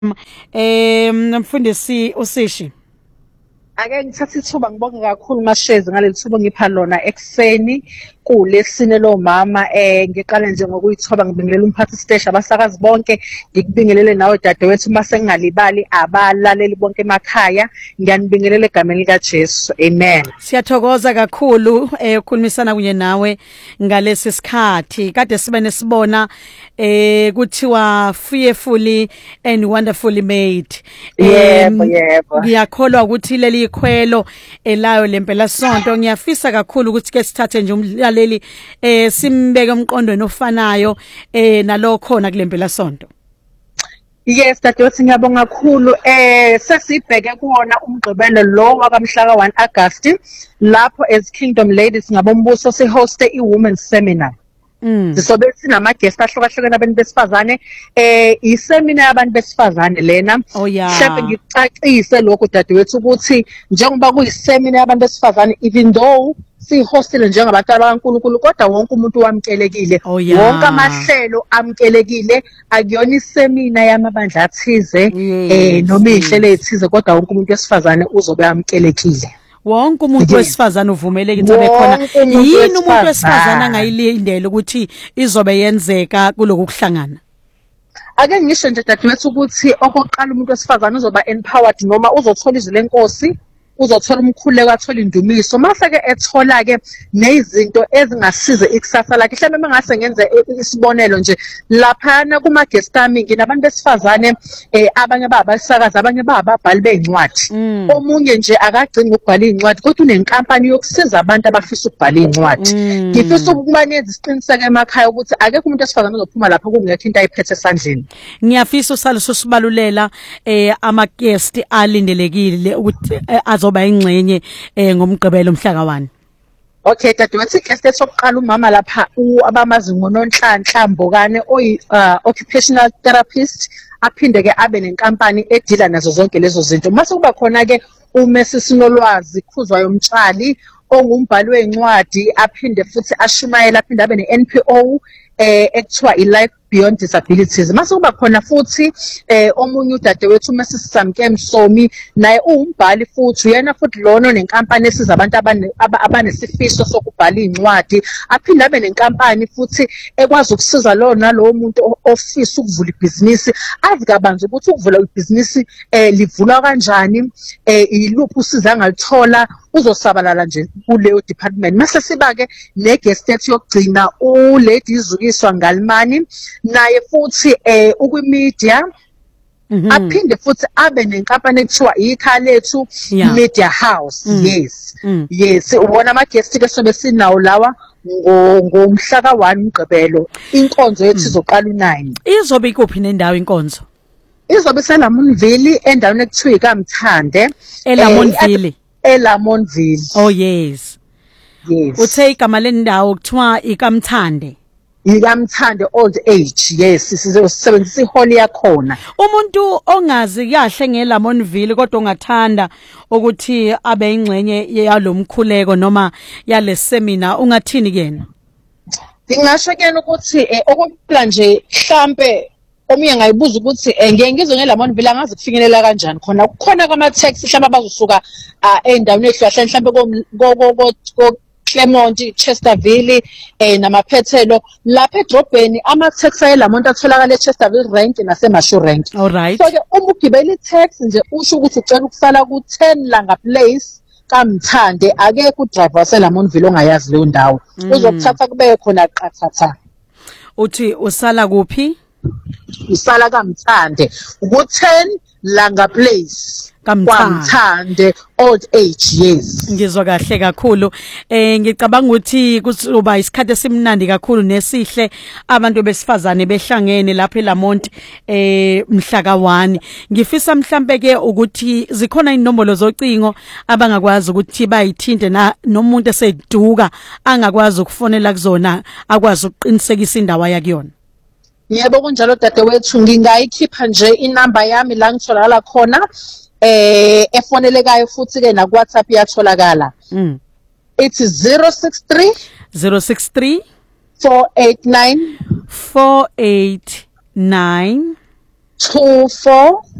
Mfundisi uSishi. Ake ngithatha ithuba ngibonge kakhulu Mashezi ngaleli thuba ngipha lona ekseni kulesine lo mama ngiqala nje ngokuyithoba ngibingelela umphathi stage abasakazi bonke ngikubingelele nawe dadewethu mase ngingalibali abalaleli bonke emakhaya ngiyanibingelela egameni lika Jesu amen. Siyathokoza kakhulu ukukhulumisana kunye nawe ngalesi sikhathi kade sibe nesibona kuthiwa fearfully and wonderfully made. Yebo. Ngiyakholwa ukuthi leli ikhwelo elayo lempela sonto ngiyafisa kakhulu ukuthi ke sithathe nje umlaleli simbeke umqondweni ofanayo nalokho khona kulempela sonto. Yes dadewethu ngiyabonga kakhulu sesibheke kuona umgqibelo lo wakamhla ka1 August lapho as Kingdom Ladies ngabombuso si host iWomen's Seminar. Sisobe sinama guest ahlukahlukene abantu besifazane iseminar yabantu besifazane lena mhlawumbe ngicacise lokho dadewethu ukuthi njengoba kuyiseminar yabantu besifazane even though sihostile njengabantu bakaNkulunkulu kodwa wonke umuntu wamkelekile wonke amahlelo amkelekile akuyona iseminar yamabandla athize noma ihlelo ethize kodwa wonke umuntu wesifazane uzobe amkelekile. Wonke umuntu wesifazana uvumeleke ukuthi abe khona. Yini umuntu wesifazana angayilindela ukuthi izobe yenzeka kuloku kuhlangana? Ake ngisho nje dadewethu ukuthi okokuqala umuntu wesifazana uzoba empowered noma uzothola izwi lenkosi, uzothola umkhuleko, athola indumiso, mase-ke ethola-ke nezinto ezingasiza ikusasa lakhe. Mhlawumbe mangase ngenze isibonelo nje laphana kuma-guest ami nginabantu besifazane abanye babasakazi, abanye bababhali bey'ncwadi. Omunye nje akagcini ngokubhala iy'ncwadi kodwa unenkampani yokusiza abantu abafisa ukubhala iy'ncwadi. Ngifisa ukuba nenze isiqiniseko emakhaya ukuthi akekho umuntu wesifazane ozophuma lapho kungekho into ayiphethe esandleni. Ngiyafisa usaliso sibalulela ama-guest alindelekile ukuthi azoba ingxenye ngomgqibelo mhla ka1. Okay dadewethu guest esokuqala umama lapha abamazi ngoNonhlanhla Mbokane occupational therapist aphinde ke abe nenkampani edila nazo zonke lezo zinto. Mase kuba khona ke uMesisinolwazi Khuzwayo Mtshali ongumbhali wencwadi aphinde futhi ashumayela aphinde abe neNPO ekuthiwa iLife Beyond Disabilities. Mase kuba khona futhi omunye udadewethu uMesisamke Msomi naye umbhali futhi uyena futhi lona nenkampani esiza abantu abanesifiso sokubhala incwadi aphinde abe nenkampani futhi ekwazi ukusiza lo nalowo muntu ofisa ukuvula ibhizinisi azi kabanzi ukuthi ukuvula ibhizinisi livulwa kanjani iluphi usizo angalithola uzosabalala nje kuleyo department. Mase siba ke neguest ethu yokugcina uLady Izukiswa Ngalimani naye futhi ukwimedia aphinde futhi abe nenkampani ekuthiwa iKhalethu Media House. Yes ubona ama guest ke sobe sinawo lawa ngomhla ka1 Mgqibelo. Inkonzo yethu izoqala u9. Izobe ikuphi nendawo inkonzo? Izobe seLamonville endaweni ekuthiwa iKamthande. eLamonville. Oh yes. Uthe igama lendawo kuthiwa iKamthande. iKamthande old age. Yes sizosebenzisa ihall yakhona. Umuntu ongazi kahle ngeLamonville kodwa ongathanda ukuthi abe ingxenye yalomkhuleko noma yale seminar ungathini kena? Ngingasho kena ukuthi okokuqala nje mhlambe omunye ngayibuza ukuthi ngeke ngizwe ngeLamonville angazi kufinyelela kanjani khona kukhona kwama taxi mhlawumbe abazosuka endaweni ehlwahleni mhlawumbe ko Clermont, Chesterville namaphethelo lapha edrobheni ama-taxi eLamonto atholakala eChesterville rank naseMashu rank. Alright. So ke uma ugibela i-taxi nje usho ukuthi ucela ukusala ku10 Langa Place Kamthande akekho udriver waseLamonville ongayazi leyo ndawo. Uzokuthatha kube khona qathatha. Uthi usala kuphi? Usala Kamthande ku10 Langa Place Kamthande old age. Yes ngizwa kahle kakhulu ngicabanga ukuthi kuzoba isikhathi esimnandi kakhulu nesihle abantu besifazane behlangene lapha eLamont mhla ka1. Ngifisa mhlambe ke ukuthi zikhona inombolo zocingo abangakwazi ukuthi bayithinte nomuntu eseduka angakwazi ukufonela kuzona akwazi ukuqinisekisa indawo yakuyona. Yebo kunjalo dadewethu ngingayikhipha nje inamba yami la ngitholakala khona efonelekayo futhi ke na WhatsApp iyatholakala. It's 063 489 489 24